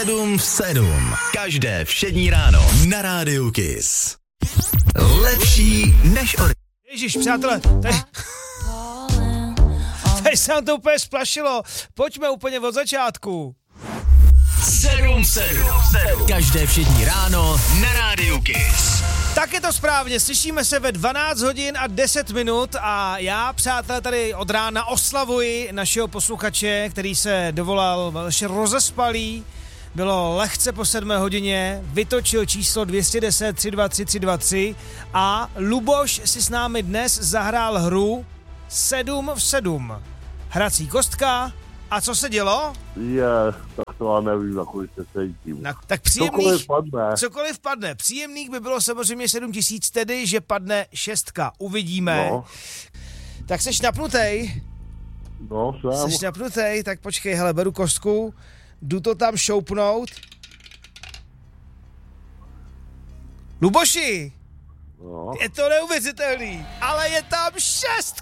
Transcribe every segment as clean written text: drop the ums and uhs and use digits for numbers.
7 v 7. Každé všední ráno na Rádiu Kiss. Lepší než Ježiš, přátelé, tady se nám to úplně splašilo. Pojďme úplně od začátku. 7 v 7. Každé všední ráno na Rádiu Kiss. Tak je to správně, slyšíme se ve 12 hodin a 10 minut a já, přátelé, tady od rána oslavuji našeho posluchače, který se dovolal rozespalý, bylo lehce po 7 hodině, vytočil číslo 210 323 323 a Luboš si s námi dnes zahrál hru 7 v 7. Hrací kostka. A co se dělo? Tak to já nevím, nakolik se cítím. Tak příjemných, cokoliv padne. Příjemných by bylo samozřejmě 7 000, tedy, že padne 6. Uvidíme. No. Tak seš napnutej? No, jsem. Seš napnutej? Tak počkej, hele, beru kostku, jdu to tam šoupnout. Luboši! No. Je to neuvěřitelný, ale je tam 6!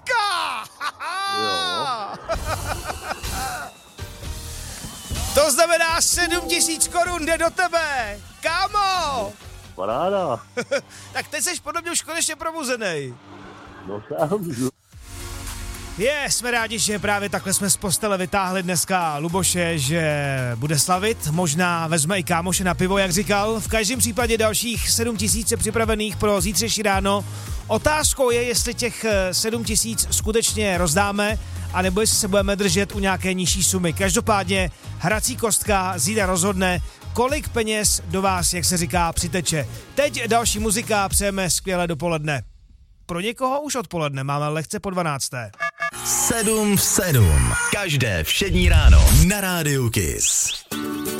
To znamená 7 000 korun jde do tebe, kámo! Paráda. Tak teď seš podobně už konečně probuzenej. No jsem. Jsme rádi, že právě takhle jsme z postele vytáhli dneska Luboše, že bude slavit, možná vezme i kámoše na pivo, jak říkal. V každém případě dalších 7 000 je připravených pro zítřejší ráno. Otázkou je, jestli těch 7 000 skutečně rozdáme, anebo jestli se budeme držet u nějaké nižší sumy. Každopádně hrací kostka zítra rozhodne, kolik peněz do vás, jak se říká, přiteče. Teď další muzika, přejeme skvělé dopoledne. Pro někoho už odpoledne, máme lehce po 12. 7 v 7. Každé všední ráno na Rádiu Kiss.